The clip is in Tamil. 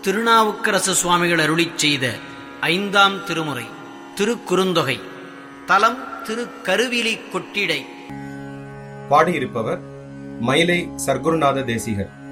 திருநாவுக்கரசு சுவாமிகள் அருளிச் செய்த 5ஆம் திருமுறை திருக்குறுந்தொகை. தலம் திருக்கருவிலி கொட்டிடை. பாடியிருப்பவர் மயிலை சர்க்குருநாத தேசிகர்.